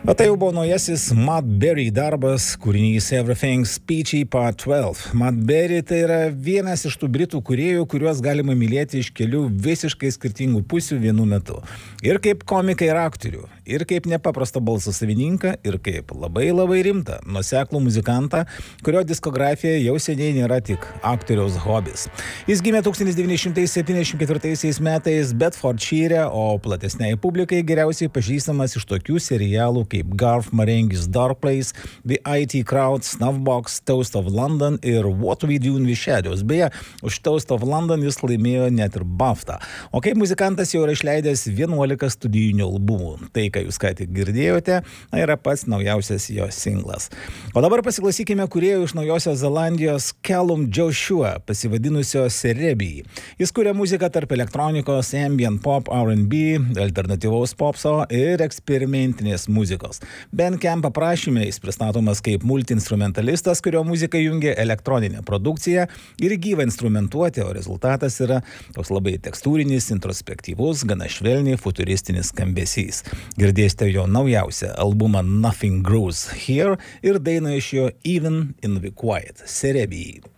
O tai jau buvo naujasis Matt Berry darbas, kūrinys Everything's Peachy Part 12. Matt Berry tai yra vienas iš tų britų kūrėjų, kuriuos galima mylėti iš kelių visiškai skirtingų pusių vienu metu. Ir kaip komiką ir aktorių, ir kaip nepaprasto balso savininką, ir kaip labai rimtą, nuoseklų muzikantą, kurio diskografija jau seniai nėra tik aktoriaus hobis. Jis gimė 1974 metais Bedfordshire, o platesniai publikai geriausiai pažįstamas iš tokių serialų kaip Garth Marenghi's Dark Place, The IT Crowd, Snuffbox, Toast of London ir What We Do in the Shadows. Beje, už Toast of London jis laimėjo net ir BAFTA. O kaip muzikantas jau yra išleidęs 11 studijinių albumų. Tai, ką jūs ką tik girdėjote, yra pats naujausias jo singlas. O dabar pasiklausykime kūrėjų iš Naujosios Zelandijos Callum Joshua, pasivadinusio Cerebi. Jis kuria muziką tarp elektronikos, ambient pop, R&B, alternatyvaus popso ir eksperimentinės muzikos. Bandcamp aprašyme jis pristatomas kaip multiinstrumentalistas, kurio muzika jungia elektroninę produkciją ir gyvą instrumentuotę, o rezultatas yra toks labai tekstūrinis, introspektyvus, gana švelniai futuristinis skambesys. Girdėsite jo naujausią albumą Nothing Grows Here ir dainą iš jo Even in the Quiet, Cerebi.